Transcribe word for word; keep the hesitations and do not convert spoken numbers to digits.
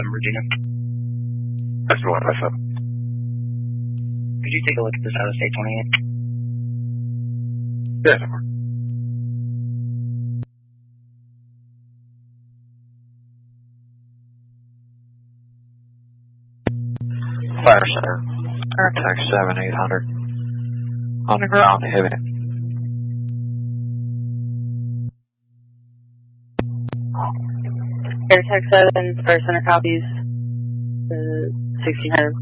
Regina. That's the one, that's up. Could you take a look at this out of state twenty-eight? Yes, sir. Fire Center, Airtech seven eight hundred. On the ground, heavy. Airtech seven, Fire Center copies. Uh, sixteen hundred.